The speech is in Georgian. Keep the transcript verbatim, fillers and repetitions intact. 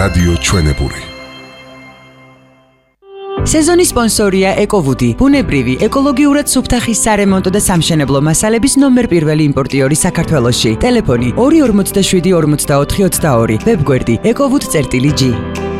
რადიო ჩვენებური. სეზონის სპონსორია ეკოვუდი, ბუნებრივი, ეკოლოგიურად სუფთა ხის სარემონტო და სამშენებლო მასალების ნომერ პირველი იმპორტიორი საქართველოში. ტელეფონი ორი ორმოცდაშვიდი ორმოცდაოთხი ოცდაორი, ვებგვერდი ეკოვუდ წერტილი ჯი.